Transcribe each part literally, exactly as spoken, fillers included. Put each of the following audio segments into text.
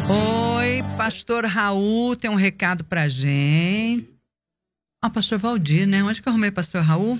Oi, pastor Raul tem um recado pra gente. Ah, pastor Valdir, né? Onde que eu arrumei pastor Raul?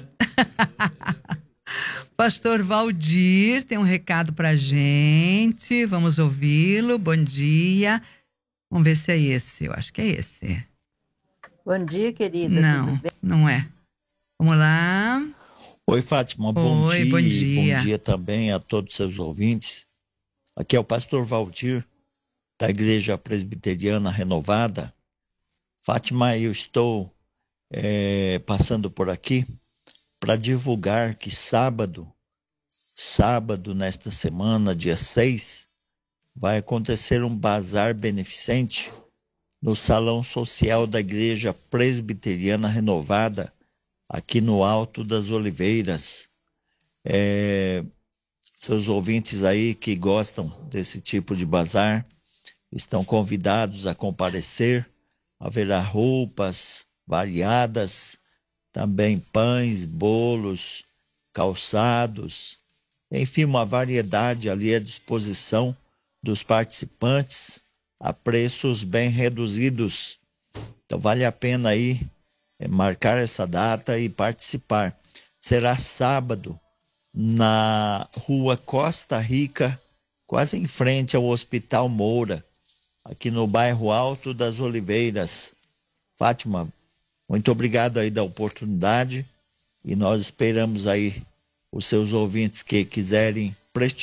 Pastor Valdir tem um recado pra gente. Vamos ouvi-lo. Bom dia. Vamos ver se é esse. Eu acho que é esse. Bom dia, querida. Não, Tudo bem? não é. Vamos lá. Oi, Fátima, bom Oi, dia. bom E dia. bom dia também a todos os seus ouvintes. Aqui é o pastor Valdir, da Igreja Presbiteriana Renovada. Fátima, eu estou é, passando por aqui para divulgar que sábado, sábado nesta semana, dia seis, vai acontecer um bazar beneficente no Salão Social da Igreja Presbiteriana Renovada, aqui no Alto das Oliveiras. É, seus ouvintes aí que gostam desse tipo de bazar estão convidados a comparecer. Haverá roupas variadas, também pães, bolos, calçados, enfim, uma variedade ali à disposição dos participantes a preços bem reduzidos. Então vale a pena aí é, marcar essa data e participar. Será sábado, na rua Costa Rica, quase em frente ao Hospital Moura, aqui no bairro Alto das Oliveiras. Fátima, muito obrigado aí da oportunidade e nós esperamos aí os seus ouvintes que quiserem prestigiar